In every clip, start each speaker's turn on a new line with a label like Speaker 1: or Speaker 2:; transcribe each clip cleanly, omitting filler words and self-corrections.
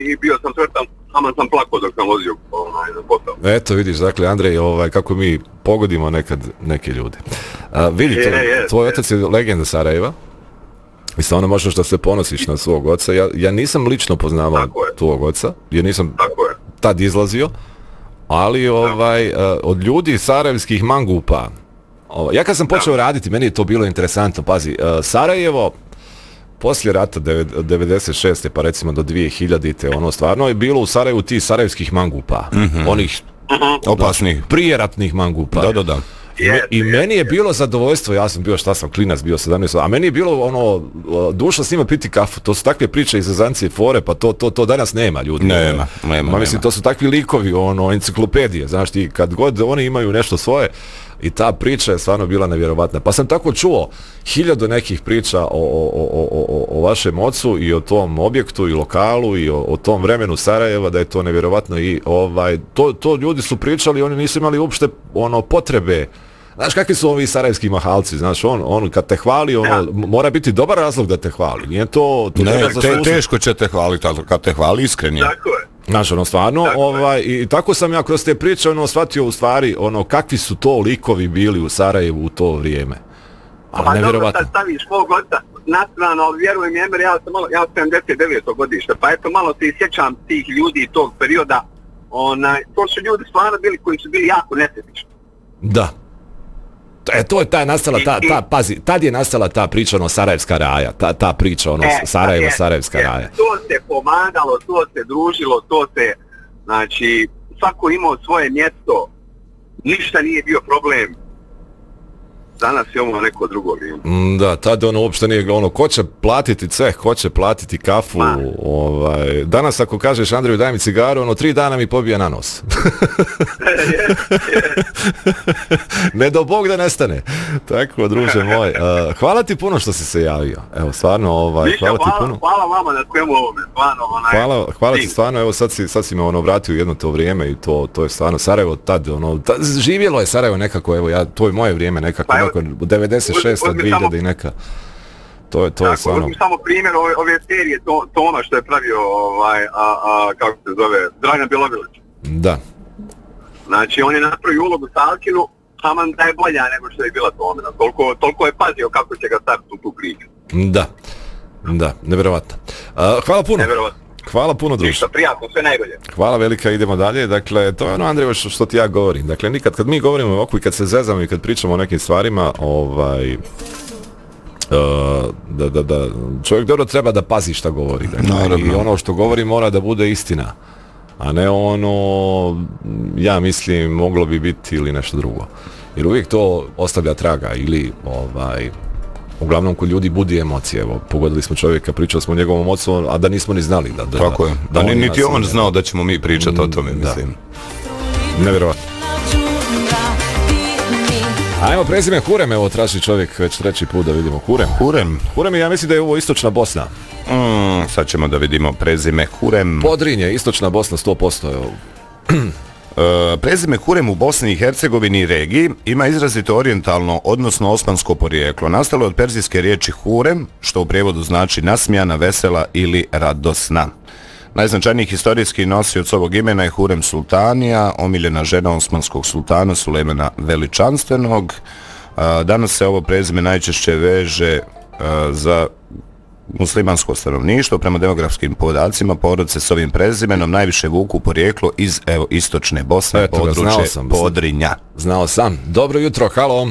Speaker 1: i bio sam sretan, samo sam plakao dok sam vozio na posao.
Speaker 2: Eto vidiš, dakle Andrej, kako mi pogodimo nekad neke ljude. Vidite, tvoj otac je legenda Sarajeva i stvarno možeš da se ponosiš na svog oca. Ja nisam lično poznavao tvog oca, jer nisam tad izlazio, ali od ljudi sarajevskih mangupa, ja kad sam počeo raditi, meni je to bilo interesantno, pazi, Sarajevo, poslije rata 96. pa recimo do 2000. Stvarno je bilo u Sarajevu ti sarajevskih mangupa, onih
Speaker 3: opasnih,
Speaker 2: prijeratnih mangupa.
Speaker 3: Da.
Speaker 2: I meni je bilo zadovoljstvo, ja sam bio, klinac, bio 17, a meni je bilo duša s njima piti kafu, to su takve priče iz Zazancije fore, pa to danas nema ljudi.
Speaker 3: Nema.
Speaker 2: Mislim, to su takvi likovi, enciklopedije, znaš ti, kad god oni imaju nešto svoje, i ta priča je stvarno bila nevjerovatna. Pa sam tako čuo 1000 nekih priča o vašem ocu i o tom objektu i lokalu i o tom vremenu Sarajeva, da je to nevjerovatno i to ljudi su pričali, oni nisu imali uopšte potrebe. Znaš kakvi su ovi sarajevski mahalci, znaš, on kad te hvali, mora biti dobar razlog da te hvali. Nije to
Speaker 3: teško će te hvaliti, kad te hvali iskreni.
Speaker 1: Tako je.
Speaker 2: Znaš, stvarno, i tako sam ja kroz te priče, shvatio u stvari, kakvi su to likovi bili u Sarajevu u to vrijeme.
Speaker 1: Pa dobro, sad staviš svog oca na stranu, vjeruj mi, Emir, ja sam 79. godište, pa eto, malo se sjećam tih ljudi tog perioda, to su ljudi stvarno bili koji su bili jako nesetični.
Speaker 2: Da. To je nastala pazi, tad je nastala ta priča Sarajevska raja, ta priča Sarajevska raja.
Speaker 1: To se pomagalo, to se družilo, znači, svako imao svoje mjesto, ništa nije bio problem. Danas je ovo neko drugo vrijeme.
Speaker 2: Da, tad uopšte nije ko će platiti ceh, ko će platiti kafu, danas ako kažeš Andreju daj mi cigaru, 3 dana mi pobija na nos. Ne do Bog da nestane. Tako, druže moj. Hvala ti puno što si se javio. Evo, stvarno, hvala ti puno.
Speaker 1: Hvala vama na svemu ovome, stvarno.
Speaker 2: Hvala ti stvarno, evo sad si me vratio u jedno to vrijeme i to je stvarno Sarajevo tad, živjelo je Sarajevo nekako, evo to je moje vrijeme nekako. 96. 2000 i neka. To je stvarno.
Speaker 1: Uzmi samo primjer ove serije Toma što je pravio kako se zove, Dragan Bjelović.
Speaker 2: Da.
Speaker 1: Znači on je napravio ulogu Salkinu, taman da je bolja nego što je bila Tomina. Toliko je pazio kako će ga staviti u tu priču.
Speaker 2: Da, nevjerovatno. Hvala puno. Hvala puno, druže.
Speaker 1: Ništa, prijatno, sve najbolje.
Speaker 2: Hvala velika, idemo dalje. Dakle, to je Andrej, što ti ja govorim. Dakle, nikad kad mi govorimo ovako i kad se zezamo i kad pričamo o nekim stvarima, da čovjek dobro treba da pazi šta govori. Dakle, i ono što govori mora da bude istina, a ne ja mislim, moglo bi biti ili nešto drugo. Jer uvijek to ostavlja traga ili uglavnom kod ljudi budi emocije. Evo, pogodili smo čovjeka, pričali smo o njegovom ocu, a da nismo ni znali
Speaker 3: Tako je. Niti on znao da ćemo mi pričati o tome, mislim.
Speaker 2: Nevjerovatno. Ajmo prezime Hurem, evo traži čovjek već 3. put da vidimo. Hurem, ja mislim da je ovo istočna Bosna.
Speaker 3: Sad ćemo da vidimo prezime Hurem.
Speaker 2: Podrinje, istočna Bosna 100%. Evo.
Speaker 3: Prezime Hurem u Bosni i Hercegovini i regiji ima izrazito orijentalno, odnosno osmansko porijeklo. Nastalo je od perzijske riječi Hurem, što u prijevodu znači nasmijana, vesela ili radosna. Najznačajniji historijski nosioc ovog imena je Hurem Sultanija, omiljena žena osmanskog sultana Sulejmana Veličanstvenog. Danas se ovo prezime najčešće veže za muslimansko stanovništvo. Prema demografskim podacima porodice s ovim prezimenom najviše vuku porijeklo iz istočne Bosne, područje Podrinja.
Speaker 2: Znao sam. Dobro jutro, halo.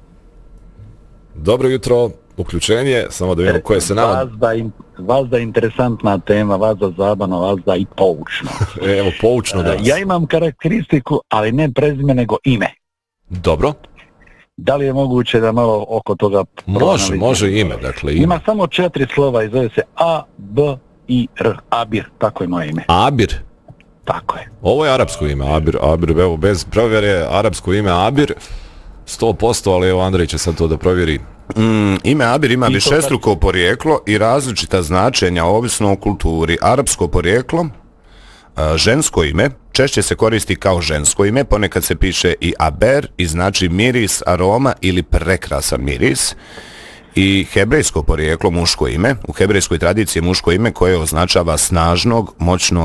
Speaker 2: Dobro jutro, uključenje, samo da vidimo koje se nama...
Speaker 4: Vazda interesantna tema, vazda zabavno, vazda i poučno.
Speaker 2: Evo, poučno danas.
Speaker 4: Ja imam karakteristiku, ali ne prezime, nego ime.
Speaker 2: Dobro.
Speaker 4: Da li je moguće da malo oko toga...
Speaker 2: Može ime, dakle ime.
Speaker 4: Ima samo 4 slova i zove se A, B, I, R. Abir, tako je moje ime.
Speaker 2: Abir?
Speaker 4: Tako je.
Speaker 2: Ovo je arapsko ime, Abir, evo, bez provjere, arapsko ime Abir, 100%, ali evo Andrej će sad to da provjeri.
Speaker 3: Ime Abir ima višestruko porijeklo i različita značenja ovisno o kulturi. Arapsko porijeklo, žensko ime, češće se koristi kao žensko ime, ponekad se piše i Aber i znači miris, aroma ili prekrasan miris. I hebrejsko porijeklo, muško ime. U hebrejskoj tradiciji je muško ime koje označava snažnog, moćnog